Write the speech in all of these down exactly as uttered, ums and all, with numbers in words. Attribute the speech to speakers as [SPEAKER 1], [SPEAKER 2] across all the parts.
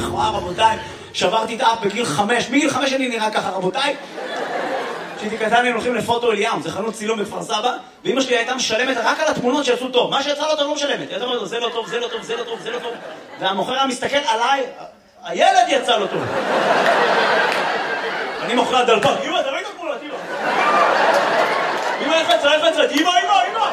[SPEAKER 1] מכוער, רבותיי. שברתי את האף בגיל חמש. מגיל חמש אני נראה ככה, רבותיי. כשהייתי קטן הם הולכים לפוטו אליאם, זה חנות צילום בכפר סבא, ואמא שלי הייתה משלמת רק על התמונות שיצאו טוב. מה שיצא לא טוב לא משלמת. היא הייתה אומרת, זה לא טוב, זה לא טוב, זה לא טוב, זה לא טוב. והמוכר היה מסתכל עליי, הילד יצא לו טוב. אני מוכר הדלפק, אמא, אתה ראית תמונות, אמא. אמא, איך יצא, איך יצא, אמא, אמא, אמא.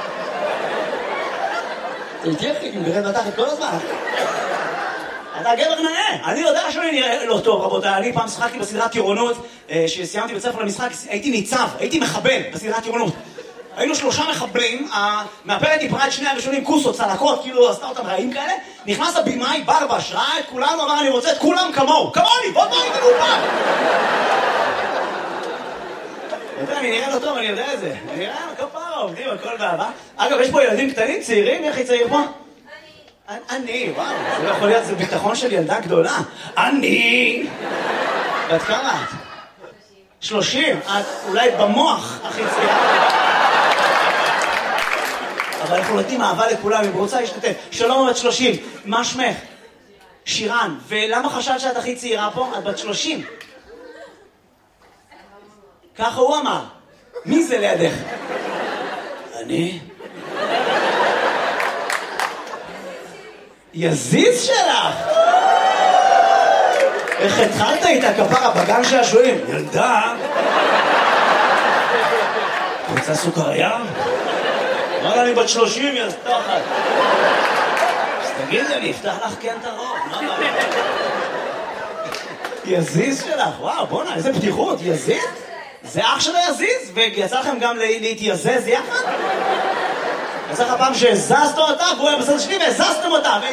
[SPEAKER 1] זה תהיה חיק, אם גרד נתחת כל הזמן. אתה גבר נאה, אני יודע שאני נראה לא טוב, רבותיי. אני פעם שחקתי בסדרת טירונות, שסיימתי בית ספר למשחק, הייתי ניצב, הייתי מחבל בסדרת טירונות. היינו שלושה מחבלים, המאפרת דיברה את שני הראשונים, כוסות, צלקות, כאילו עשתה אותם רעים כאלה. נכנס הבימאי, ברבש, ראה את כולנו, אמר, אני רוצה את כולם כמוהו. כמוני, בוא בוא איתי גופה. אני נראה לא טוב, אני יודע את זה. אני נראה כפרה, עובדים, הכל באהבה. אגב, יש פה ילדים קטנים, צעירים, איך היא צעיר פה? אני, וואו, זה לא יכול להיות, זה ביטחון של ילדה גדולה. אני! ואת כמה את? שלושים. את אולי במוח הכי צעירה. אבל אנחנו נותנים אהבה לכולם, אם רוצה להשתתף. שלום, בת שלושים. מה שמך? שירן. ולמה חשבת שאת הכי צעירה פה? את בת שלושים. ככה הוא אמר. מי זה לידך? אני? יזיז שלך! איך התחלת איתה כפרה בגן שעשועים? ילדה! רוצה סוכריה? אמרה אני בת שלושים, יא סתחת. אז תגידי, אני אפתח לך כן את הרוב, מה מה? יזיז שלך, וואו, בוא'נה, איזה פתיחות, יזיז? זה אח שלו יזיז? ויצא לכם גם להתייזז יחד? יצא לך פעם שהזזת אותה, והוא היה בסדר שלי והזזתם אותה, ו...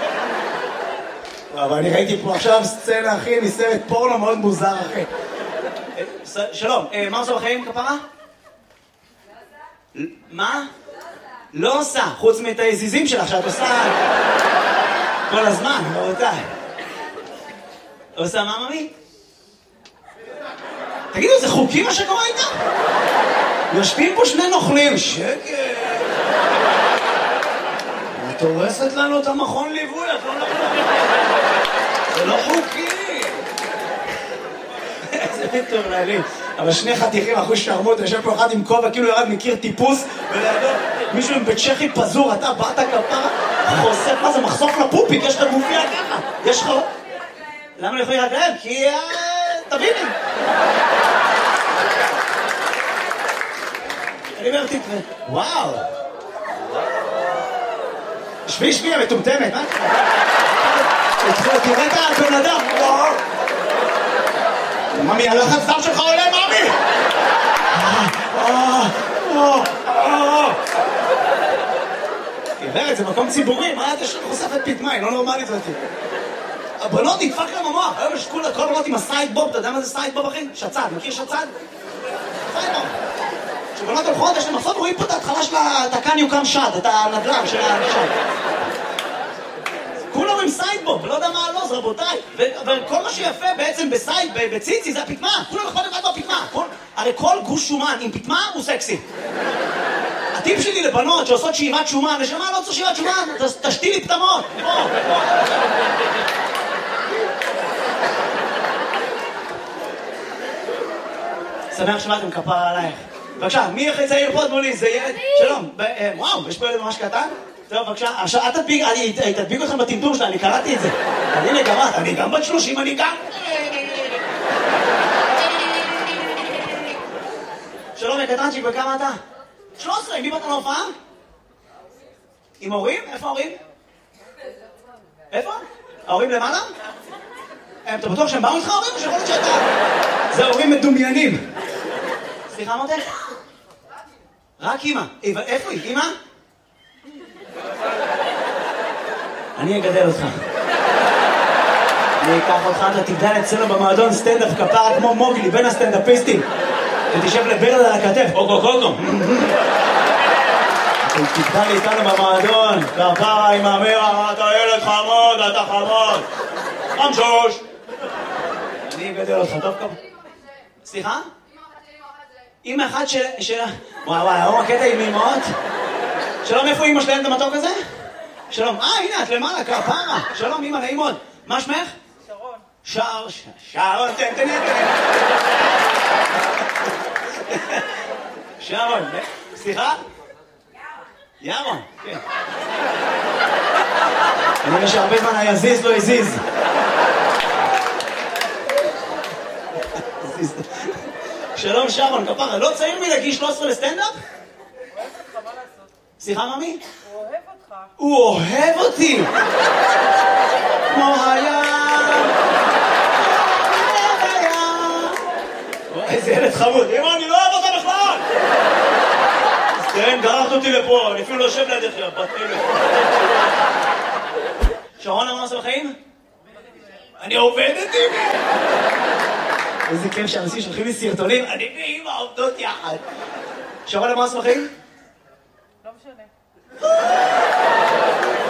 [SPEAKER 1] אבל אני ראיתי פה עכשיו סצנה, אחי, מסרט פורנו מאוד מוזר, אחי. שלום, מה עושה בחיים, כפרה? מה? לא עושה, חוץ מאת היזיזים שלך שאת עושה כל הזמן, רבותיי. עושה מה, ממי? תגידו, זה חוקי מה שקורה איתה? יושבים פה שני נוכלים, שקט. את הורסת לנו את המכון ליווי, את לא נוכלים. זה לא חוקי. איזה מטורללים. אבל שני חתיכים, אחוז שרמות, יושב פה אחד עם כובע, כאילו ירד מכיר טיפוס, ולידו מישהו עם בית צ'כי פזור, אתה באת כפרה, חושף, מה זה, מחשוף לפופיק, יש לך גופיה ככה, יש לך... למה אני יכול לראות להם? כי... תביני. אני אומר, תתראה, וואו. שבי, שבי, המטומטמת, מה? תראה את הבן אדם, וואו. ממי, הלחץ דם שלך עולה, ממי! גברת, זה מקום ציבורי, מה אתה חושפת פתמה? היא לא נורמלית זאת. הבנות נדפק להם המוח, היום יש כל הבנות עם הסייד בוב, אתה יודע מה זה סייד בוב, אחי? שצד, מכיר שצד? סייד בוב. כשבנות הולכות, יש להם מחסות, רואים פה את ההתחלה של התקן יוקם שד, את הנדל"ן של השד. כולם עם סיידבוב, לא יודע מה הלוז, רבותיי. וכל מה שיפה בעצם בסייד, בציצי, זה הפתמה. כולם יכול לבד בפתמה. הרי כל גוש שומן עם פתמה הוא סקסי. הטיפ שלי לבנות שעושות שאיבת שומן, נשמה לא צריך שאיבת שומן, תשתי לי פתמות. שמח שבאתם כפרה עלייך. בבקשה, מי הכי צעיר פה מולי? זה ילד? שלום. וואו, יש פה ילד ממש קטן? טוב, בבקשה, עכשיו, אל תדביק, אני תדביק אתכם בטמטום שלה, אני קראתי את זה. אני לגמרת, אני גם בת שלושים, אני גם... שלום, יקטנצ'יק, וכמה אתה? שלוש עשרה, עם מי באת להופעה? עם הורים? איפה ההורים? איפה? ההורים למעלה? אתה בטוח שהם באו איתך ההורים או שיכול להיות שאתה... זה הורים מדומיינים. סליחה, מותק? רק אמא. איפה היא? אמא? אני אגדל אותך. אני אקח אותך, אתה תגדל אצלנו במועדון סטנדאפ כפרה כמו מוגלי, בין הסטנדאפיסטים. ותשב לברד על הכתף, אוקו קוקו. תגדל איתנו במועדון, כפרה עם המרה, אתה ילד חמוד, אתה חמוד. חמשוש. אני אגדל אותך, טוב כמה. סליחה? אמא אחת של... וואי וואי, היום הקטע עם אמאות. שלום, איפה אמא שלהם את המתוק הזה? שלום, אה, הנה, את למעלה, כפרה. שלום, אמא, נעים מאוד. מה שמך? שר, שרון, תן, תן, תן. שרון, סליחה? ירון, כן. אני רואה שהרבה זמן היה זיז, לא הזיז. שלום שרון, כפרה, לא צעיר מלהגיש שלוש עשרה לסטנדאפ?
[SPEAKER 2] הוא אוהב אותך, מה לעשות?
[SPEAKER 1] סליחה, ממי?
[SPEAKER 2] הוא אוהב אותך.
[SPEAKER 1] הוא אוהב אותי! כמו הים! איזה ילד חמוד. אמא, אני לא אוהב אותה בכלל! כן, גררת אותי לפה, אני אפילו לא יושב לידך, בת אלף. שרון, מה עושה בחיים? אני עובדת עם... איזה כיף שאנשים שולחים לי סרטונים, אני ואמא עובדות יחד. שרון, מה עושה בחיים?
[SPEAKER 2] לא משנה.